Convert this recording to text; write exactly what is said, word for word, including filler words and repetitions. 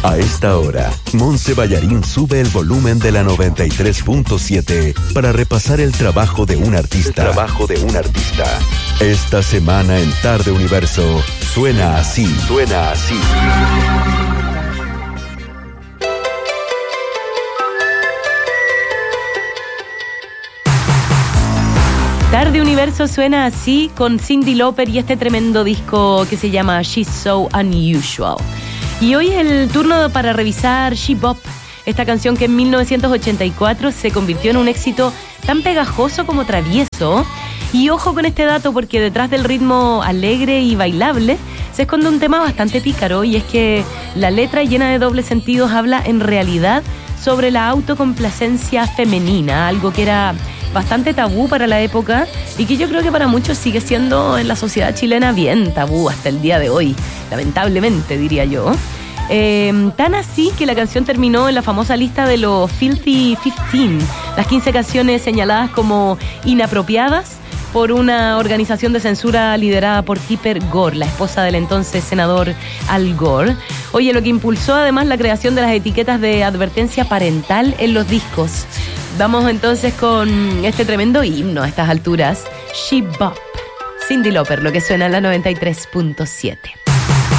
A esta hora, Monse Ballarín sube el volumen de la noventa y tres punto siete para repasar el trabajo de un artista. El trabajo de un artista. Esta semana en Tarde Universo, suena así. Suena así. Tarde Universo suena así con Cyndi Lauper y este tremendo disco que se llama She's So Unusual. Y hoy es el turno para revisar She Bop, esta canción que en mil novecientos ochenta y cuatro se convirtió en un éxito tan pegajoso como travieso. Y ojo con este dato porque detrás del ritmo alegre y bailable se esconde un tema bastante pícaro, y es que la letra llena de dobles sentidos habla en realidad sobre la autocomplacencia femenina, algo que era bastante tabú para la época y que yo creo que para muchos sigue siendo en la sociedad chilena bien tabú hasta el día de hoy, lamentablemente diría yo. Eh, tan así que la canción terminó en la famosa lista de los Filthy quince, las quince canciones señaladas como inapropiadas por una organización de censura liderada por Tipper Gore, la esposa del entonces senador Al Gore. Oye, lo que impulsó además la creación de las etiquetas de advertencia parental en los discos. Vamos entonces con este tremendo himno a estas alturas, She Bop, Cyndi Lauper, lo que suena en la noventa y tres punto siete.